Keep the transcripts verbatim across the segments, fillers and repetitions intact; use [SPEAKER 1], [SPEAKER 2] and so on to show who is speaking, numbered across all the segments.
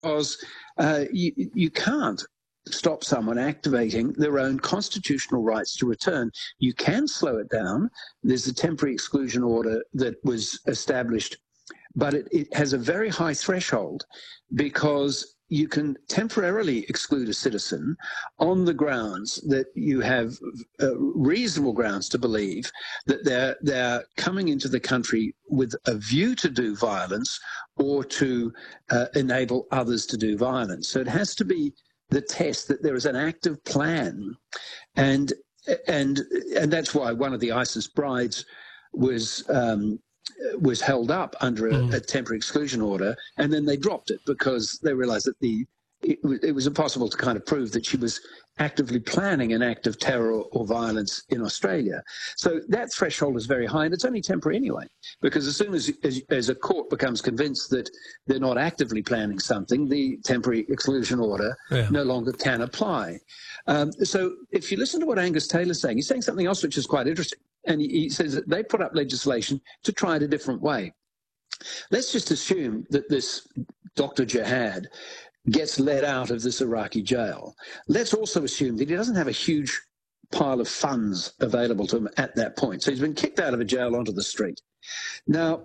[SPEAKER 1] because uh, you, you can't stop someone activating their own constitutional rights to return. You can slow it down. There's a temporary exclusion order that was established, but it, it has a very high threshold because you can temporarily exclude a citizen on the grounds that you have uh, reasonable grounds to believe that they're, they're coming into the country with a view to do violence or to uh, enable others to do violence. So it has to be the test that there is an active plan. And, and, and that's why one of the ISIS brides was... Um, was held up under a, mm. a temporary exclusion order, and then they dropped it because they realized that the it, it was impossible to kind of prove that she was actively planning an act of terror or, or violence in Australia. So that threshold is very high, and it's only temporary anyway, because as soon as, as, as a court becomes convinced that they're not actively planning something, the temporary exclusion order yeah. no longer can apply. Um, so if you listen to what Angus Taylor's saying, he's saying something else which is quite interesting. And he, he says that they put up legislation to try it a different way. Let's just assume that this Doctor Jihad gets let out of this Iraqi jail. Let's also assume that he doesn't have a huge pile of funds available to him at that point. So he's been kicked out of a jail onto the street. Now,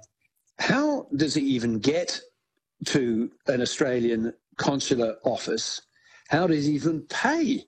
[SPEAKER 1] how does he even get to an Australian consular office? How does he even pay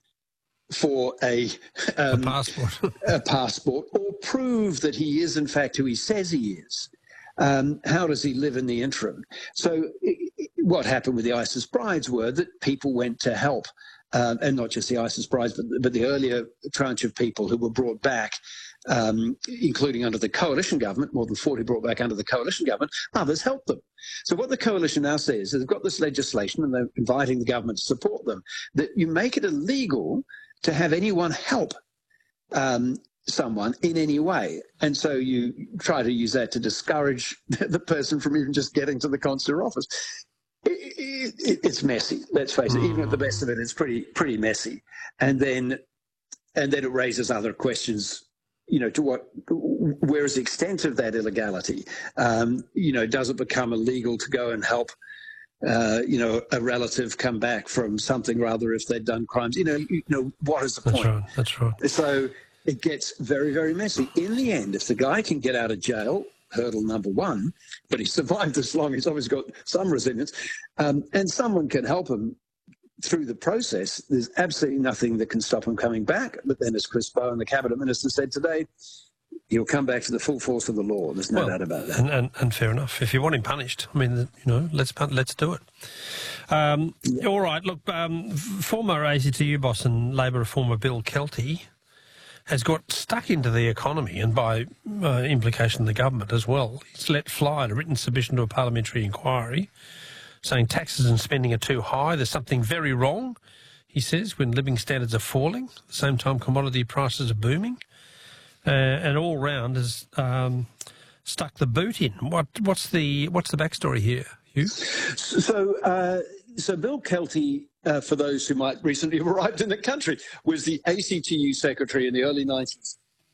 [SPEAKER 1] for a, um,
[SPEAKER 2] a passport
[SPEAKER 1] a passport or prove that he is in fact who he says he is? Um, how does he live in the interim? So it, it, what happened with the ISIS brides were that people went to help, um, and not just the ISIS brides, but, but the earlier tranche of people who were brought back, um, including under the coalition government, more than forty brought back under the coalition government, others helped them. So what the coalition now says is they've got this legislation and they're inviting the government to support them, that you make it illegal to have anyone help um, someone in any way. And so you try to use that to discourage the person from even just getting to the consular office. It, it, it, it's messy, let's face it. Even at the best of it, it's pretty pretty messy. And then, and then it raises other questions, you know, to what, where is the extent of that illegality? Um, you know, does it become illegal to go and help Uh, you know, a relative come back from something rather if they'd done crimes? You know, you know, what is the
[SPEAKER 2] that's
[SPEAKER 1] point?
[SPEAKER 2] Right, that's right.
[SPEAKER 1] So it gets very, very messy. In the end, if the guy can get out of jail, hurdle number one, but he's survived this long, he's obviously got some resilience, um, and someone can help him through the process, there's absolutely nothing that can stop him coming back. But then, as Chris Bowen, the Cabinet Minister, said today, he'll come back to the full force of the law. There's no
[SPEAKER 2] well,
[SPEAKER 1] doubt about that.
[SPEAKER 2] And, and, and fair enough. If you want him punished, I mean, you know, let's let's do it. Um, yeah. All right. Look, um, former A C T U boss and Labor reformer Bill Kelty has got stuck into the economy and, by uh, implication, the government as well. He's let fly a written submission to a parliamentary inquiry saying taxes and spending are too high. There's something very wrong, he says, when living standards are falling. At the same time, commodity prices are booming. Uh, and all round has um, stuck the boot in. What, what's the what's the backstory here, Hugh?
[SPEAKER 1] So, uh, so Bill Kelty, uh, for those who might recently have arrived in the country, was the A C T U secretary in the early nineties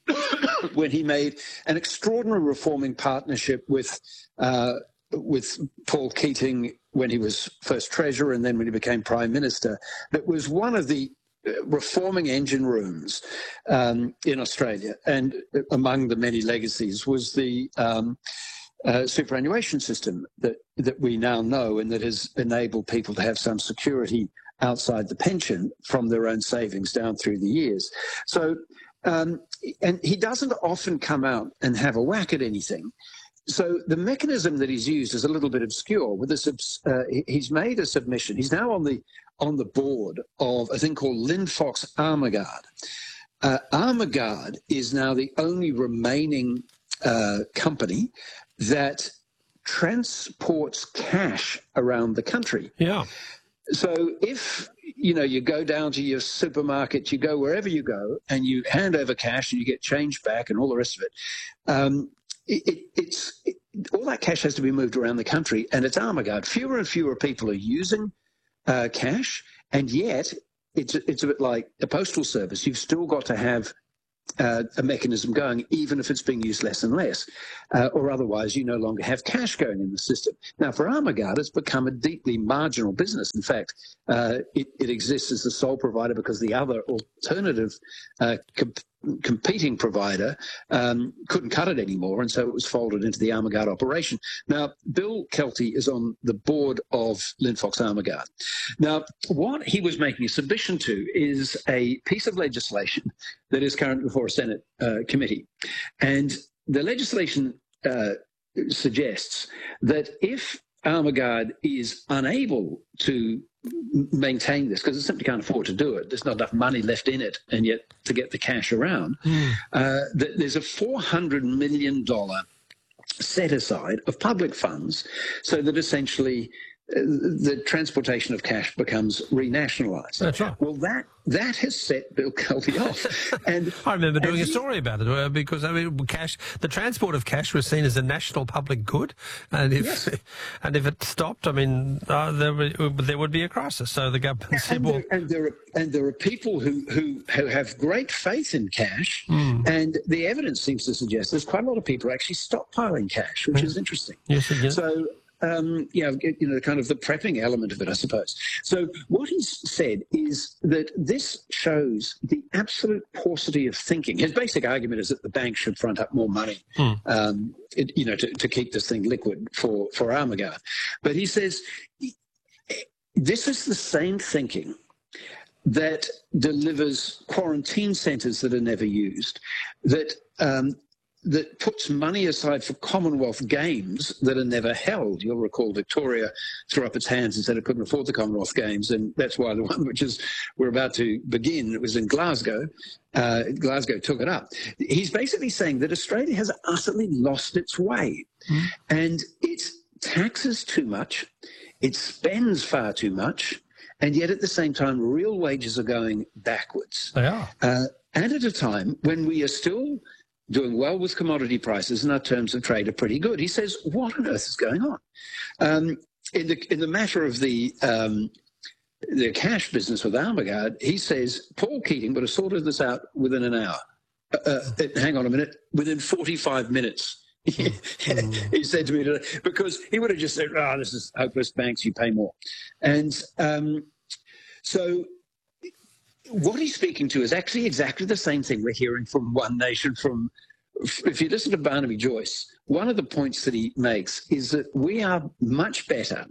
[SPEAKER 1] when he made an extraordinary reforming partnership with uh, with Paul Keating when he was first treasurer and then when he became prime minister. That was one of the reforming engine rooms um, in Australia, and among the many legacies was the um, uh, superannuation system that, that we now know and that has enabled people to have some security outside the pension from their own savings down through the years. So, um, and he doesn't often come out and have a whack at anything. So the mechanism that he's used is a little bit obscure. With this, uh, he's made a submission. He's now on the on the board of a thing called Linfox Armaguard. Uh, Armaguard is now the only remaining uh, company that transports cash around the country.
[SPEAKER 2] Yeah.
[SPEAKER 1] So if, you know, you go down to your supermarket, you go wherever you go, and you hand over cash and you get change back and all the rest of it, um, it, it it's it, all that cash has to be moved around the country, and it's Armaguard. Fewer and fewer people are using uh, cash, and yet it's it's a bit like a postal service. You've still got to have uh, a mechanism going, even if it's being used less and less, uh, or otherwise you no longer have cash going in the system. Now, for Armaguard, it's become a deeply marginal business. In fact, uh, it, it exists as the sole provider because the other alternative uh, comp competing provider um, couldn't cut it anymore, and so it was folded into the Armaguard operation. Now, Bill Kelty is on the board of Linfox Armaguard. Now, what he was making a submission to is a piece of legislation that is currently before a Senate uh, committee. And the legislation uh, suggests that if Armaguard is unable to maintain this, because it simply can't afford to do it, there's not enough money left in it, and yet to get the cash around, mm. uh, that there's a four hundred million dollars set aside of public funds so that essentially uh, the transportation of cash becomes renationalised.
[SPEAKER 2] That's right.
[SPEAKER 1] Well, that that has set Bill Kelty off. And
[SPEAKER 2] I remember doing a
[SPEAKER 1] he,
[SPEAKER 2] story about it uh, because I mean, cash, the transport of cash was seen as a national public good, and if yes. and if it stopped, I mean, uh, there there would be a crisis. So the government said,
[SPEAKER 1] and,
[SPEAKER 2] well,
[SPEAKER 1] there, and there are and there are people who who, who have great faith in cash, mm. and the evidence seems to suggest there's quite a lot of people actually stockpiling cash, which mm. is interesting.
[SPEAKER 2] Yes, it is.
[SPEAKER 1] So. Um, you know, you know, kind of the prepping element of it, I suppose. So what he's said is that this shows the absolute paucity of thinking. His basic argument is that the bank should front up more money, hmm. um, it, you know, to, to keep this thing liquid for, for Armaguard. But he says this is the same thinking that delivers quarantine centres that are never used, that um, that puts money aside for Commonwealth Games that are never held. You'll recall Victoria threw up its hands and said it couldn't afford the Commonwealth Games, and that's why the one which is we're about to begin, it was in Glasgow. Uh, Glasgow took it up. He's basically saying that Australia has utterly lost its way, mm. and it taxes too much, it spends far too much, and yet at the same time, real wages are going backwards.
[SPEAKER 2] They are.
[SPEAKER 1] Uh, and at a time when we are still doing well with commodity prices and our terms of trade are pretty good. He says, what on earth is going on? Um, in the in the matter of the um, the cash business with Armaguard, he says, Paul Keating would have sorted this out within an hour. Uh, uh, hang on a minute, within forty-five minutes. He said to me today, because he would have just said, oh, this is hopeless, banks, you pay more. And um, so what he's speaking to is actually exactly the same thing we're hearing from One Nation. From, if you listen to Barnaby Joyce, one of the points that he makes is that we are much better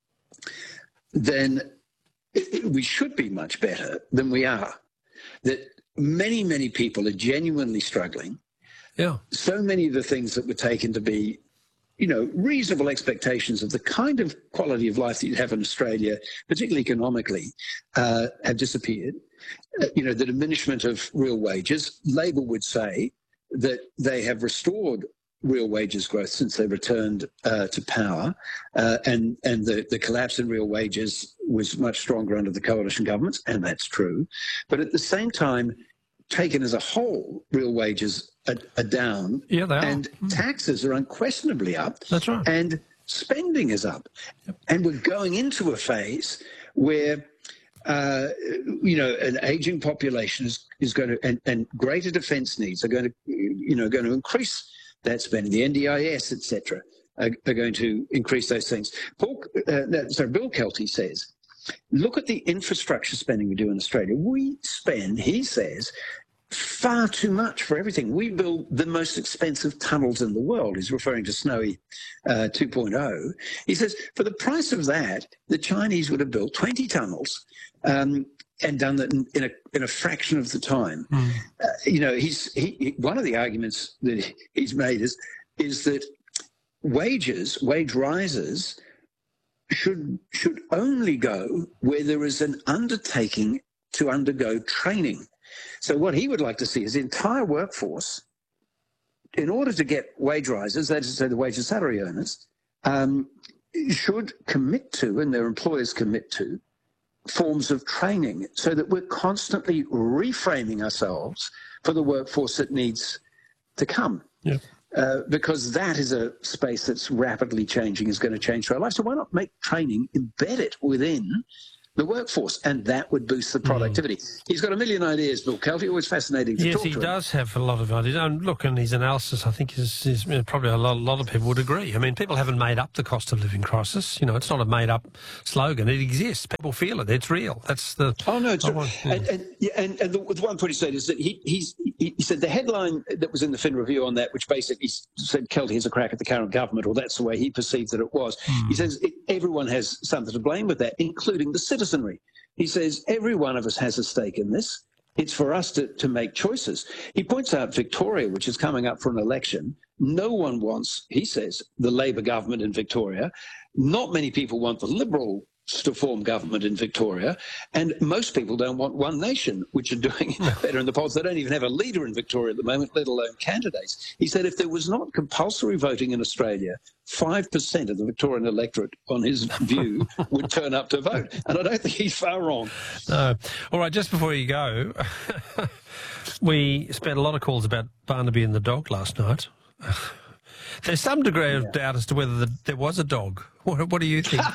[SPEAKER 1] than, we should be much better than we are. That many, many people are genuinely struggling.
[SPEAKER 2] Yeah.
[SPEAKER 1] So many of the things that were taken to be, you know, reasonable expectations of the kind of quality of life that you have in Australia, particularly economically, uh, have disappeared. Uh, you know, the diminishment of real wages. Labor would say that they have restored real wages growth since they returned uh, to power, uh, and and the, the collapse in real wages was much stronger under the coalition governments, and that's true. But at the same time, taken as a whole, real wages are, are down,
[SPEAKER 2] yeah, they are.
[SPEAKER 1] And mm. taxes are unquestionably up.
[SPEAKER 2] That's right.
[SPEAKER 1] And spending is up. Yep. And we're going into a phase where, uh, you know, an aging population is, is going to, and, and greater defence needs are going to, you know, going to increase that spending. The N D I S, et cetera, are, are going to increase those things. Paul, uh, sorry, Bill Kelty says, look at the infrastructure spending we do in Australia. We spend, he says, far too much for everything. We build the most expensive tunnels in the world. He's referring to Snowy uh, two point oh. He says, for the price of that, the Chinese would have built twenty tunnels um, and done that in, in, a, in a fraction of the time. Mm. Uh, you know, he's he, he, one of the arguments that he's made is, is that wages, wage rises, should should only go where there is an undertaking to undergo training. So what he would like to see is the entire workforce, in order to get wage rises, that is to say the wage and salary earners, um, should commit to, and their employers commit to, forms of training so that we're constantly reframing ourselves for the workforce that needs to come.
[SPEAKER 2] Yeah.
[SPEAKER 1] Uh, because that is a space that's rapidly changing, is going to change our life. So why not make training, embed it within the workforce, and that would boost the productivity. Mm. He's got a million ideas, Bill Kelty. Always fascinating to
[SPEAKER 2] yes,
[SPEAKER 1] talk to
[SPEAKER 2] he
[SPEAKER 1] him.
[SPEAKER 2] does have a lot of ideas. And look, and his analysis, I think, is, is you know, probably a lot, a lot of people would agree. I mean, people haven't made up the cost of living crisis. You know, it's not a made-up slogan. It exists. People feel it. It's real. That's the...
[SPEAKER 1] Oh, no, it's
[SPEAKER 2] I want, yeah.
[SPEAKER 1] and, and, yeah, and, and the, the one point he said is that he, he's, he, he said the headline that was in the Fin Review on that, which basically said Kelty has a crack at the current government, or that's the way he perceived that it was. Mm. He says it, everyone has something to blame with that, including the citizenry. He says every one of us has a stake in this. It's for us to, to make choices. He points out Victoria, which is coming up for an election. No one wants, he says, the Labor government in Victoria. Not many people want the Liberal to form government in Victoria, and most people don't want One Nation, which are doing better in the polls. They don't even have a leader in Victoria at the moment, let alone candidates. He said if there was not compulsory voting in Australia, five percent of the Victorian electorate, on his view, would turn up to vote. And I don't think he's far wrong.
[SPEAKER 2] No. All right, just before you go, we spent a lot of calls about Barnaby and the dog last night. There's some degree of yeah. doubt as to whether the, there was a dog. What, what do you think?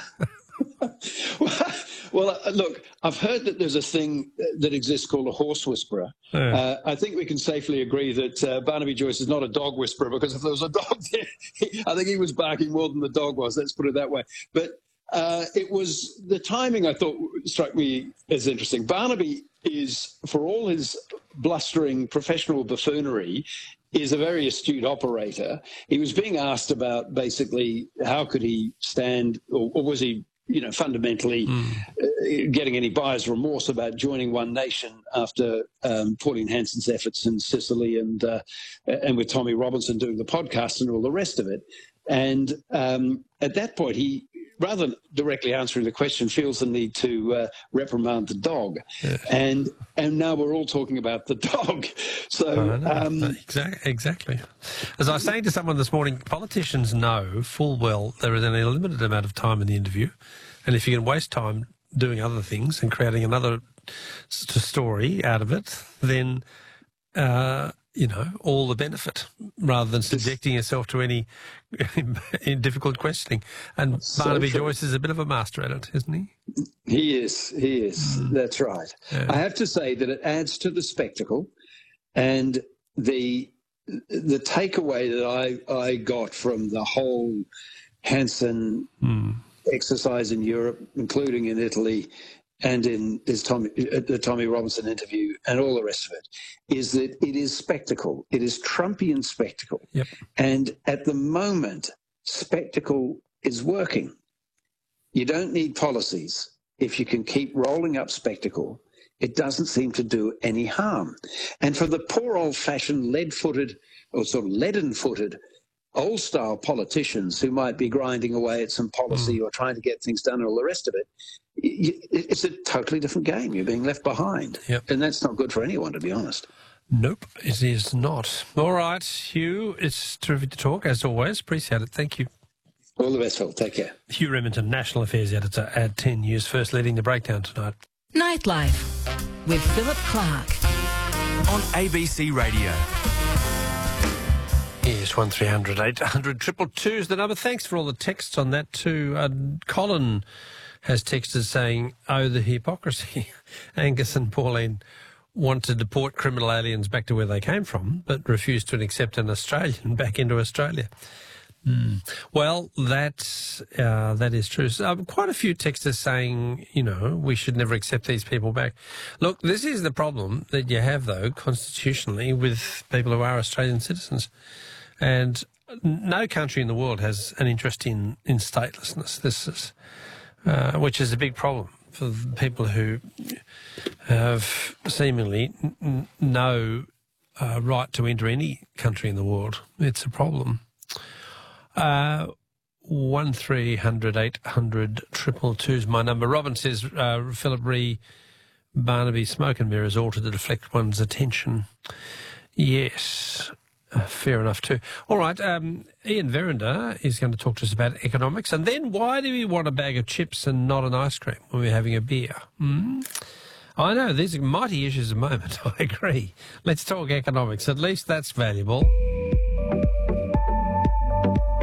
[SPEAKER 1] Well, uh, look, I've heard that there's a thing that exists called a horse whisperer. Yeah. Uh, I think we can safely agree that uh, Barnaby Joyce is not a dog whisperer, because if there was a dog there, he, I think he was barking more than the dog was. Let's put it that way. But uh, it was the timing I thought struck me as interesting. Barnaby is, for all his blustering professional buffoonery, is a very astute operator. He was being asked about basically how could he stand, or, or was he, you know, fundamentally mm. uh, getting any buyer's remorse about joining One Nation after um, Pauline Hanson's efforts in Sicily and uh, and with Tommy Robinson doing the podcast and all the rest of it. And um, at that point, he, rather than directly answering the question, feels the need to uh, reprimand the dog. Yeah. And and now we're all talking about the dog. So um,
[SPEAKER 2] exactly, exactly. As I was saying to someone this morning, politicians know full well there is only a limited amount of time in the interview, and if you can waste time doing other things and creating another story out of it, then uh, you know, all the benefit, rather than subjecting yourself to any difficult questioning. And so Barnaby true. Joyce is a bit of a master at it, isn't he?
[SPEAKER 1] He is, he is. Mm. That's right. Yeah. I have to say that it adds to the spectacle, and the the takeaway that I, I got from the whole Hanson mm. exercise in Europe, including in Italy, and in his Tommy, the Tommy Robinson interview and all the rest of it, is that it is spectacle. It is Trumpian spectacle.
[SPEAKER 2] Yep.
[SPEAKER 1] And at the moment, spectacle is working. You don't need policies. If you can keep rolling up spectacle, it doesn't seem to do any harm. And for the poor old-fashioned lead-footed, or sort of leaden-footed, old-style politicians who might be grinding away at some policy mm. or trying to get things done and all the rest of it, it's a totally different game. You're being left behind.
[SPEAKER 2] Yep.
[SPEAKER 1] And that's not good for anyone, to be honest.
[SPEAKER 2] Nope, it is not. All right, Hugh, it's terrific to talk, as always. Appreciate it. Thank you.
[SPEAKER 1] All the best, Phil. Take care.
[SPEAKER 2] Hugh Remington, National Affairs Editor at ten News, first leading the breakdown tonight.
[SPEAKER 3] Nightlife with Philip Clark
[SPEAKER 4] on A B C Radio.
[SPEAKER 2] Yes, one three hundred eight hundred two two two is the number. Thanks for all the texts on that too. Uh, Colin has texted saying, oh, the hypocrisy. Angus and Pauline want to deport criminal aliens back to where they came from, but refuse to accept an Australian back into Australia. Mm. Well, that's, uh, that is true. So, um, quite a few texters saying, you know, we should never accept these people back. Look, this is the problem that you have, though, constitutionally, with people who are Australian citizens. And no country in the world has an interest in, in statelessness. This is, uh, which is a big problem for people who have seemingly n- no uh, right to enter any country in the world. It's a problem. Uh, one three hundred eight hundred triple two is my number. Robin says, uh, Philip Ree, Barnaby smoke and mirrors all to deflect one's attention. Yes, uh, fair enough too. All right, um, Ian Verinder is going to talk to us about economics. And then why do we want a bag of chips and not an ice cream when we're having a beer? Hmm? I know, these are mighty issues at the moment, I agree. Let's talk economics. At least that's valuable.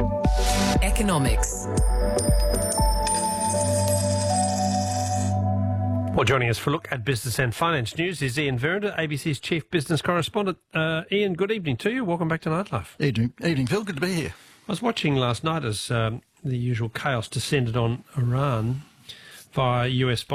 [SPEAKER 3] Economics.
[SPEAKER 2] Well, joining us for a look at business and finance news is Ian Verrinder, A B C's chief business correspondent. Uh, Ian, good evening to you. Welcome back to Nightlife.
[SPEAKER 5] Evening, evening, Phil. Good to be here.
[SPEAKER 2] I was watching last night as um, the usual chaos descended on Iran via U S